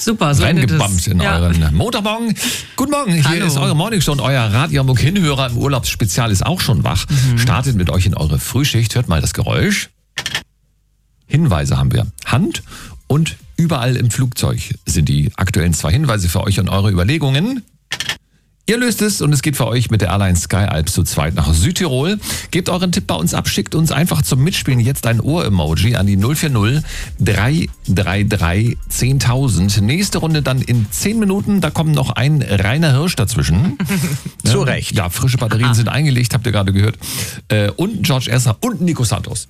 Super, so reingebammt in euren Montagmorgen. Guten Morgen, hier ist eure Morningshow und euer Radio Hamburg Hinhörer im Urlaubsspezial ist auch schon wach. Startet mit euch in eure Frühschicht. Hört mal das Geräusch. Hinweise haben wir. Hand und überall im Flugzeug sind die aktuellen 2 Hinweise für euch und eure Überlegungen. Ihr löst es und es geht für euch mit der Airline Sky Alps zu zweit nach Südtirol. Gebt euren Tipp bei uns ab, schickt uns einfach zum Mitspielen jetzt ein Ohr-Emoji an die 040 333 10.000. Nächste Runde dann in 10 Minuten, da kommt noch ein Rainer Hirsch dazwischen. Zu Recht. Ja, frische Batterien sind eingelegt, habt ihr gerade gehört. Und George Ezra und Nico Santos.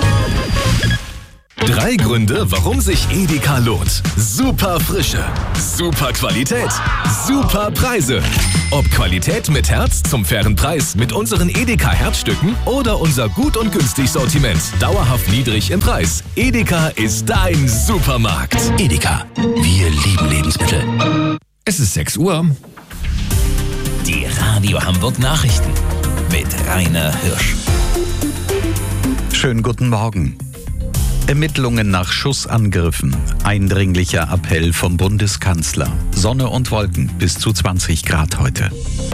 3 Gründe, warum sich Edeka lohnt. Super Frische, super Qualität, super Preise. Ob Qualität mit Herz zum fairen Preis mit unseren Edeka Herzstücken oder unser gut und günstig Sortiment dauerhaft niedrig im Preis. Edeka ist dein Supermarkt. Edeka, wir lieben Lebensmittel. Es ist 6 Uhr. Die Radio Hamburg Nachrichten mit Rainer Hirsch. Schönen guten Morgen. Ermittlungen nach Schussangriffen. Eindringlicher Appell vom Bundeskanzler. Sonne und Wolken bis zu 20 Grad heute.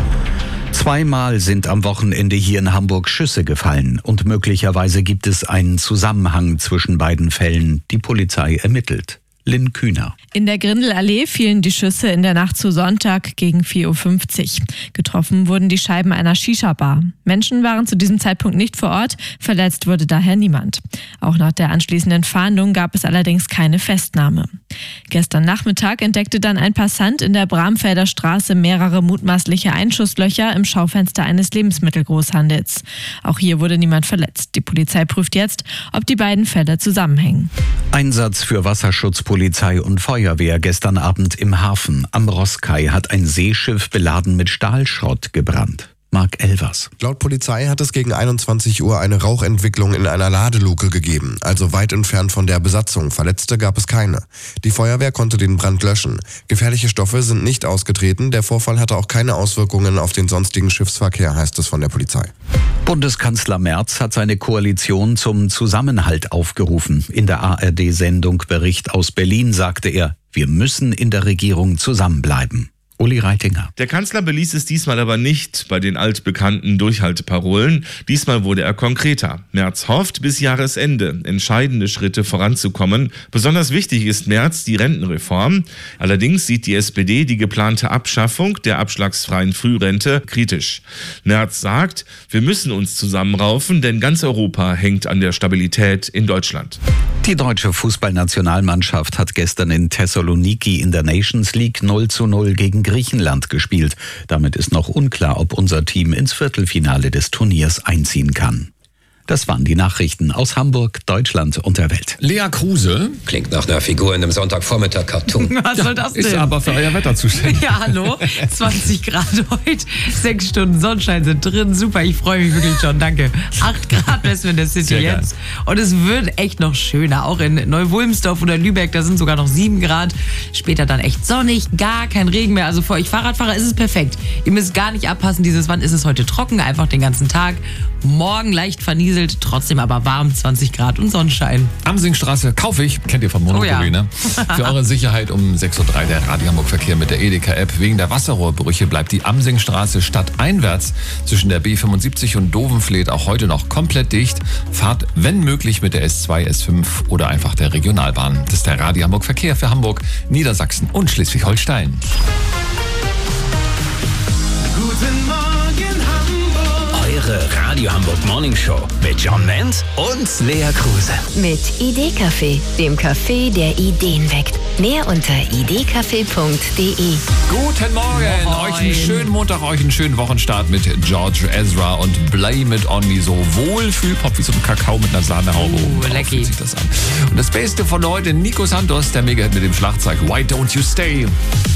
2-mal sind am Wochenende hier in Hamburg Schüsse gefallen und möglicherweise gibt es einen Zusammenhang zwischen beiden Fällen. Die Polizei ermittelt. Lynn Kühner. In der Grindelallee fielen die Schüsse in der Nacht zu Sonntag gegen 4.50 Uhr. Getroffen wurden die Scheiben einer Shisha-Bar. Menschen waren zu diesem Zeitpunkt nicht vor Ort, verletzt wurde daher niemand. Auch nach der anschließenden Fahndung gab es allerdings keine Festnahme. Gestern Nachmittag entdeckte dann ein Passant in der Bramfelder Straße mehrere mutmaßliche Einschusslöcher im Schaufenster eines Lebensmittelgroßhandels. Auch hier wurde niemand verletzt. Die Polizei prüft jetzt, ob die beiden Fälle zusammenhängen. Einsatz für Wasserschutzpolizei und Feuerwehr gestern Abend im Hafen. Am Rosskai hat ein Seeschiff beladen mit Stahlschrott gebrannt. Marc Elvers. Laut Polizei hat es gegen 21 Uhr eine Rauchentwicklung in einer Ladeluke gegeben, also weit entfernt von der Besatzung. Verletzte gab es keine. Die Feuerwehr konnte den Brand löschen. Gefährliche Stoffe sind nicht ausgetreten. Der Vorfall hatte auch keine Auswirkungen auf den sonstigen Schiffsverkehr, heißt es von der Polizei. Bundeskanzler Merz hat seine Koalition zum Zusammenhalt aufgerufen. In der ARD-Sendung Bericht aus Berlin sagte er, wir müssen in der Regierung zusammenbleiben. Uli Reitinger. Der Kanzler beließ es diesmal aber nicht bei den altbekannten Durchhalteparolen. Diesmal wurde er konkreter. Merz hofft, bis Jahresende entscheidende Schritte voranzukommen. Besonders wichtig ist Merz die Rentenreform. Allerdings sieht die SPD die geplante Abschaffung der abschlagsfreien Frührente kritisch. Merz sagt, wir müssen uns zusammenraufen, denn ganz Europa hängt an der Stabilität in Deutschland. Die deutsche Fußballnationalmannschaft hat gestern in Thessaloniki in der Nations League 0:0 gegen Griechenland gespielt. Damit ist noch unklar, ob unser Team ins Viertelfinale des Turniers einziehen kann. Das waren die Nachrichten aus Hamburg, Deutschland und der Welt. Lea Kruse. Klingt nach einer Figur in einem Sonntagvormittag-Cartoon. Was soll das denn? Ist aber für euer Wetter zuständig. Ja, hallo. 20 Grad heute, 6 Stunden Sonnenschein sind drin. Super, ich freue mich wirklich schon, danke. 8 Grad messen wir in der City Sehr jetzt. Und es wird echt noch schöner. Auch in Neu-Wulmsdorf oder Lübeck, da sind sogar noch 7 Grad. Später dann echt sonnig, gar kein Regen mehr. Also für euch Fahrradfahrer ist es perfekt. Ihr müsst gar nicht abpassen, wann ist es heute trocken, einfach den ganzen Tag. Morgen leicht vernieselt, trotzdem aber warm, 20 Grad und Sonnenschein. Amsingstraße kaufe ich, kennt ihr von Monopoly, Oh ja. ne? Für eure Sicherheit um 6.03 Uhr der Radio Hamburg Verkehr mit der Edeka-App. Wegen der Wasserrohrbrüche bleibt die Amsingstraße stadteinwärts zwischen der B75 und Dovenfleet auch heute noch komplett dicht. Fahrt, wenn möglich, mit der S2, S5 oder einfach der Regionalbahn. Das ist der Radio Hamburg Verkehr für Hamburg, Niedersachsen und Schleswig-Holstein. Guten Morgen Hamburg. Eure Radio Hamburg Morning Show mit John Menz und Lea Kruse. Mit Idee-Café, dem Café, der Ideen weckt. Mehr unter idee-café.de. Guten Morgen, euch einen schönen Montag, euch einen schönen Wochenstart mit George Ezra und Blame It On Me. So Wohlfühlpop wie so ein Kakao mit einer Sahnehaube. lecky. Fühlt sich das an. Und das Beste von heute, Nico Santos, der Mega-Hit mit dem Schlagzeug Why Don't You Stay?